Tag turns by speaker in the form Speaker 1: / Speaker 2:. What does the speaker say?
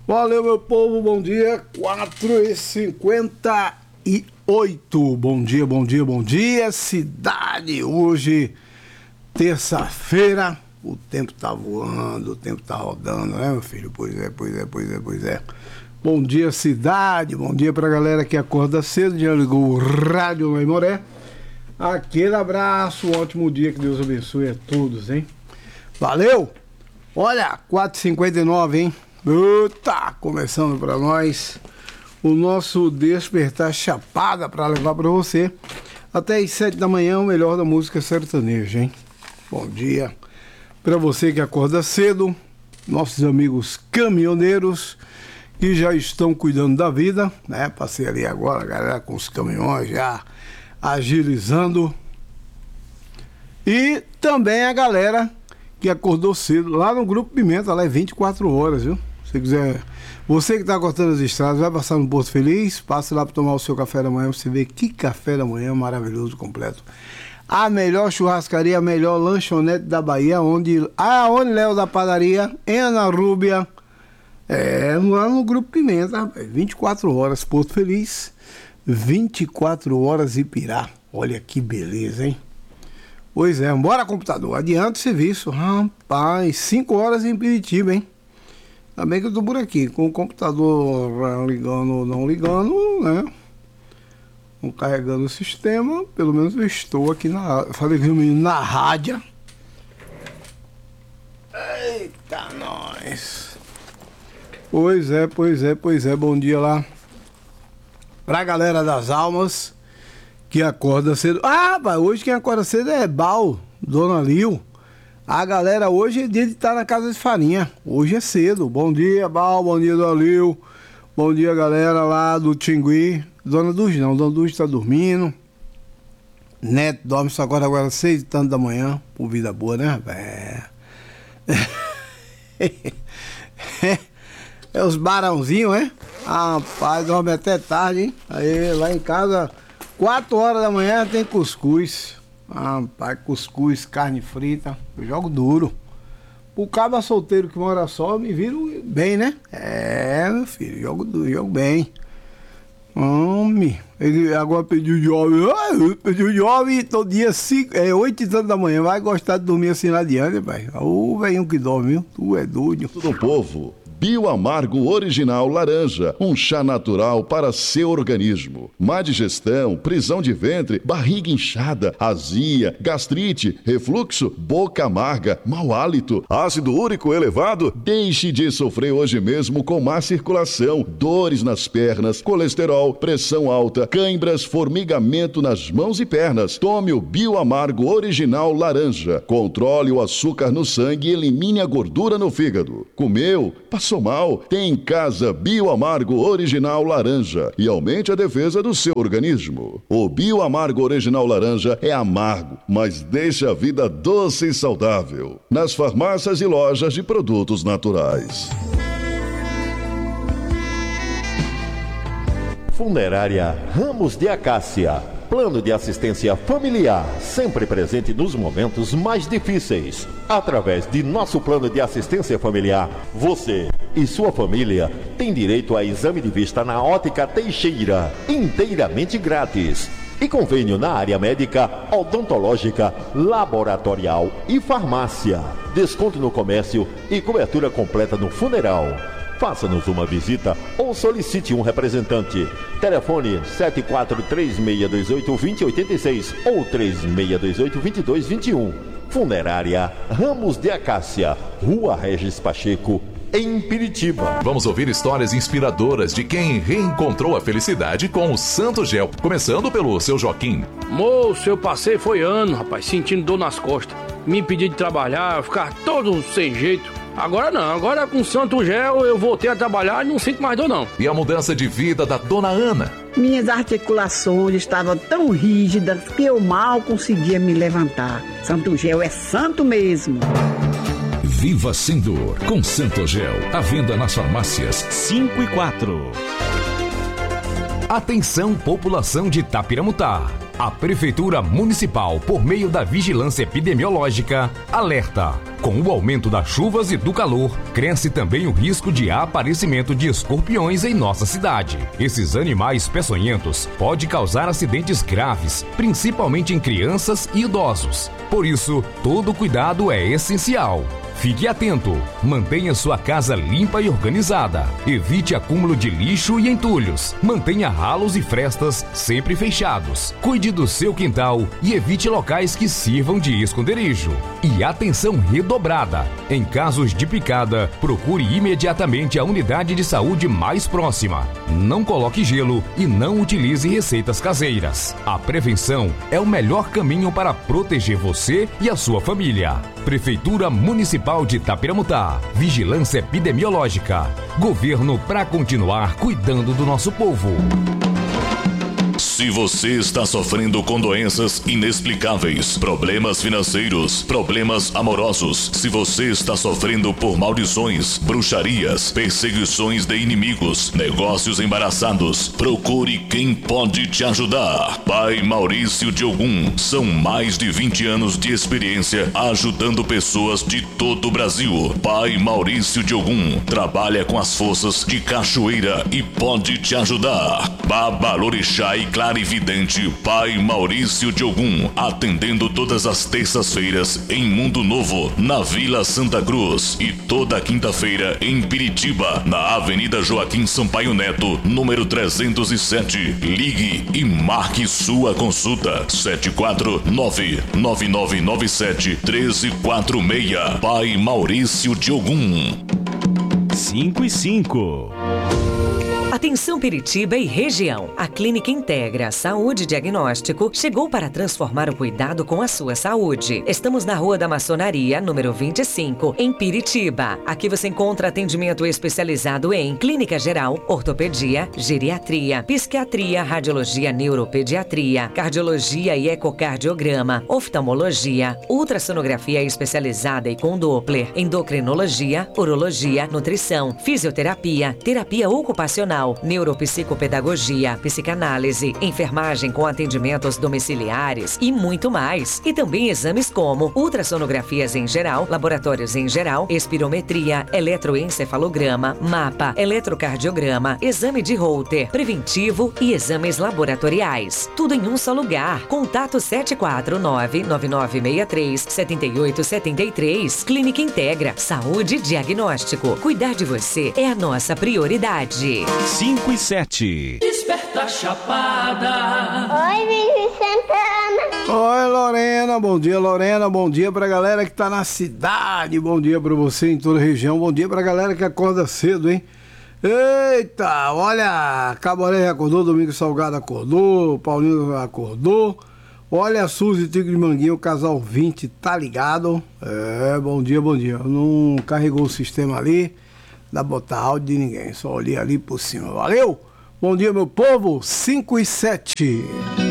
Speaker 1: Valeu, meu povo, bom dia, 4h58. Bom dia, bom dia, bom dia, cidade. Hoje, terça-feira, o tempo tá voando, o tempo tá rodando, né, meu filho? Pois é. Bom dia, cidade, bom dia pra galera que acorda cedo, já ligou o Rádio Memoré. Aquele abraço, um ótimo dia, que Deus abençoe a todos, hein? Valeu! Olha, 4h59, hein? Tá começando pra nós o nosso Despertar Chapada pra levar pra você até as 7 da manhã, o melhor da música sertaneja, hein? Bom dia pra você que acorda cedo, nossos amigos caminhoneiros que já estão cuidando da vida, né? Passei ali agora, a galera com os caminhões já agilizando. E também a galera que acordou cedo lá no Grupo Pimenta, lá é 24 horas, viu? Se quiser, você que está cortando as estradas, vai passar no Porto Feliz, passe lá para tomar o seu café da manhã, você vê que café da manhã maravilhoso, completo. A melhor churrascaria, a melhor lanchonete da Bahia, onde Léo da Padaria, em Ana Rúbia, lá no Grupo Pimenta, 24 horas, Porto Feliz, 24 horas Ipirá. Olha que beleza, hein? Pois é, bora computador, adianta o serviço, rapaz, 5 horas em Piritiba, hein? Ainda bem que eu tô por aqui, com o computador ligando ou não ligando, né? Não carregando o sistema, pelo menos eu estou aqui falei que o menino na rádio. Eita, nós! Pois é, bom dia lá pra galera das almas que acorda cedo. Hoje quem acorda cedo é Bal, Dona Lil. A galera hoje é dia de estar na casa de farinha. Hoje é cedo. Bom dia, Bal, bom dia, Dona Lil. Bom dia, galera lá do Tingui. Dona Duz não, Dona Duz tá dormindo. Neto dorme só agora 6 e tanto da manhã. Por vida boa, né, rapaz? É os barãozinhos, né? Rapaz, dorme até tarde, hein? Aí, lá em casa, 4 horas da manhã tem cuscuz. Rapaz, cuscuz, carne frita. Eu jogo duro. O cabo solteiro que mora só, eu me viro bem, né? Meu filho, jogo duro, jogo bem. Homem, ele agora pediu jovem. Pediu jovem todo dia, 8 e tanto da manhã. Vai gostar de dormir assim lá adiante, pai. Ô, velhinho que dorme, viu? Tu é doido.
Speaker 2: Tudo povo. Bioamargo Original Laranja, um chá natural para seu organismo. Má digestão, prisão de ventre, barriga inchada, azia, gastrite, refluxo, boca amarga, mau hálito, ácido úrico elevado? Deixe de sofrer hoje mesmo com má circulação, dores nas pernas, colesterol, pressão alta, cãibras, formigamento nas mãos e pernas. Tome o Bioamargo Original Laranja. Controle o açúcar no sangue e elimine a gordura no fígado. Comeu? Passou mal? Tem em casa Bioamargo Original Laranja e aumente a defesa do seu organismo. O Bioamargo Original Laranja é amargo, mas deixa a vida doce e saudável. Nas farmácias e lojas de produtos naturais.
Speaker 3: Funerária Ramos de Acácia. Plano de assistência familiar, sempre presente nos momentos mais difíceis. Através de nosso plano de assistência familiar, você e sua família têm direito a exame de vista na Ótica Teixeira, inteiramente grátis. E convênio na área médica, odontológica, laboratorial e farmácia. Desconto no comércio e cobertura completa no funeral. Faça-nos uma visita ou solicite um representante. Telefone 743628-2086 ou 3628-2221. Funerária Ramos de Acácia, Rua Regis Pacheco, em Piritiba.
Speaker 4: Vamos ouvir histórias inspiradoras de quem reencontrou a felicidade com o Santo Gel. Começando pelo seu Joaquim.
Speaker 5: Moço, eu passei foi ano, rapaz, sentindo dor nas costas. Me impedi de trabalhar, ficar todo sem jeito. Agora não, agora com Santo Gel eu voltei a trabalhar e não sinto mais dor não.
Speaker 4: E a mudança de vida da Dona Ana.
Speaker 6: Minhas articulações estavam tão rígidas que eu mal conseguia me levantar. Santo Gel é santo mesmo.
Speaker 7: Viva sem dor com Santo Gel. À venda nas farmácias 5 e 4.
Speaker 8: Atenção, população de Tapiramutá. A Prefeitura Municipal, por meio da Vigilância Epidemiológica, alerta. Com o aumento das chuvas e do calor, cresce também o risco de aparecimento de escorpiões em nossa cidade. Esses animais peçonhentos podem causar acidentes graves, principalmente em crianças e idosos. Por isso, todo cuidado é essencial. Fique atento, mantenha sua casa limpa e organizada, evite acúmulo de lixo e entulhos, mantenha ralos e frestas sempre fechados, cuide do seu quintal e evite locais que sirvam de esconderijo. E atenção redobrada, em casos de picada, procure imediatamente a unidade de saúde mais próxima. Não coloque gelo e não utilize receitas caseiras. A prevenção é o melhor caminho para proteger você e a sua família. Prefeitura Municipal de Itapiramutá. Vigilância Epidemiológica. Governo para continuar cuidando do nosso povo.
Speaker 9: Se você está sofrendo com doenças inexplicáveis, problemas financeiros, problemas amorosos, se você está sofrendo por maldições, bruxarias, perseguições de inimigos, negócios embaraçados, procure quem pode te ajudar. Pai Maurício de Ogum, são mais de 20 anos de experiência ajudando pessoas de todo o Brasil. Pai Maurício de Ogum trabalha com as forças de cachoeira e pode te ajudar. Babalorixá e clarividente Pai Maurício de Ogum, atendendo todas as terças-feiras em Mundo Novo, na Vila Santa Cruz, e toda quinta-feira em Piritiba, na Avenida Joaquim Sampaio Neto, número 307. Ligue e marque sua consulta. 749-9997-1346. Pai Maurício de Ogum.
Speaker 10: 5:05.
Speaker 11: Atenção Piritiba e região. A Clínica Integra Saúde Diagnóstico chegou para transformar o cuidado com a sua saúde. Estamos na Rua da Maçonaria, número 25, em Piritiba. Aqui você encontra atendimento especializado em clínica geral, ortopedia, geriatria, psiquiatria, radiologia, neuropediatria, cardiologia e ecocardiograma, oftalmologia, ultrassonografia especializada e com Doppler, endocrinologia, urologia, nutrição, fisioterapia, terapia ocupacional, neuropsicopedagogia, psicanálise, enfermagem com atendimentos domiciliares e muito mais. E também exames como ultrassonografias em geral, laboratórios em geral, espirometria, eletroencefalograma, mapa, eletrocardiograma, exame de Holter, preventivo e exames laboratoriais. Tudo em um só lugar. Contato 749-9963-7873. Clínica Integra Saúde Diagnóstico. Cuidar de você é a nossa prioridade.
Speaker 10: 5:07.
Speaker 12: Desperta Chapada.
Speaker 13: Oi, Vivi Santana.
Speaker 1: Oi, Lorena. Bom dia, Lorena. Bom dia pra galera que tá na cidade. Bom dia pra você em toda a região. Bom dia pra galera que acorda cedo, hein? Eita, olha, Cabaré acordou, Domingos Salgado acordou, Paulinho acordou. Olha a Suzy Tigre de Manguinho, o casal 20, tá ligado? É, bom dia, bom dia. Não carregou o sistema ali. Dá botar áudio de ninguém, só olhei ali por cima. Valeu! Bom dia, meu povo, 5:07.